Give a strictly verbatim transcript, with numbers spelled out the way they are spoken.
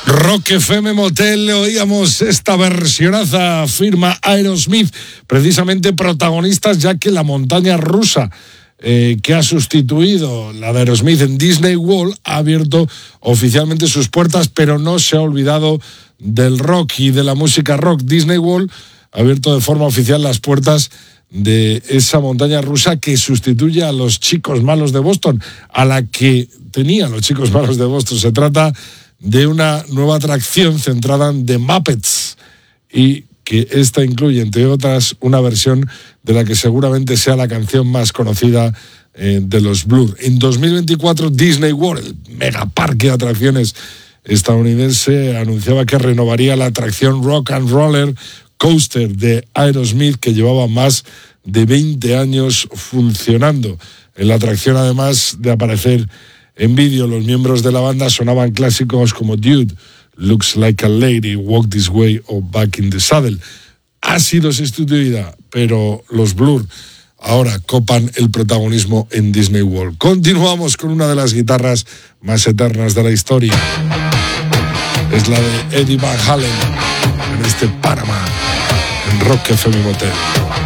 Rock F M Motel, oíamos esta versionaza, firma Aerosmith, precisamente protagonistas, ya que la montaña rusa eh, que ha sustituido la de Aerosmith en Disney World ha abierto oficialmente sus puertas, pero no se ha olvidado del rock y de la música rock. Disney World ha abierto de forma oficial las puertas de esa montaña rusa que sustituye a los Chicos Malos de Boston, a la que tenían los Chicos Malos de Boston. Se trata de una nueva atracción centrada en The Muppets y que esta incluye, entre otras, una versión de la que seguramente sea la canción más conocida eh, de los Blur. En dos mil veinticuatro, Disney World, el megaparque de atracciones estadounidense, anunciaba que renovaría la atracción Rock and Roller Coaster de Aerosmith, que llevaba más de veinte años funcionando. En la atracción, además de aparecer en vídeo, los miembros de la banda sonaban clásicos como Dude, Looks Like a Lady, Walk This Way o Back in the Saddle. Ha sido sustituida, pero los Blur ahora copan el protagonismo en Disney World. Continuamos con una de las guitarras más eternas de la historia. Es la de Eddie Van Halen en este Panamá, en Rock F M Motel.